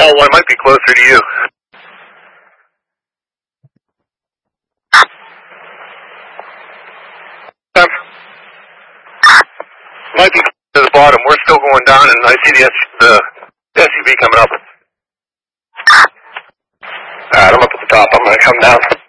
Oh, well, I might be closer to you. Might be to the bottom. We're still going down, and I see the SUV coming up. Alright, I'm up at the top. I'm going to come down.